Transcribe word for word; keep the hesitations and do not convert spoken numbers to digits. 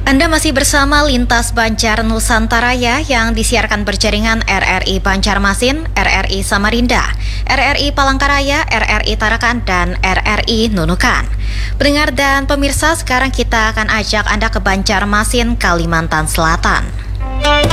Anda masih bersama Lintas Banjar Nusantaraya yang disiarkan berjaringan R R I Banjarmasin, R R I Samarinda, R R I Palangkaraya, R R I Tarakan, dan R R I Nunukan. Pendengar dan pemirsa, sekarang kita akan ajak Anda ke Banjarmasin, Kalimantan Selatan.